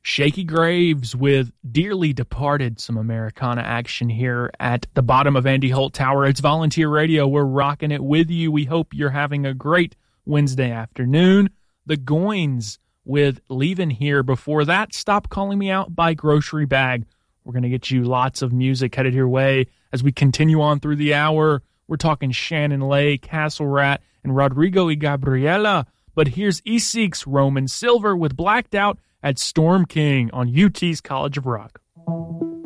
Shaky Graves with Dearly Departed, some Americana action here at the bottom of Andy Holt Tower. It's Volunteer Radio. We're rocking it with you. We hope you're having a great Wednesday afternoon. The Goins with Leavin' Here. Before that, Stop Calling Me Out by Grocery Bag. We're going to get you lots of music headed your way as we continue on through the hour. We're talking Shannon Lay, Castle Rat, and Rodrigo y Gabriela. But here's Eseek's Roman Silver with Blacked Out at Storm King on UT's College of Rock.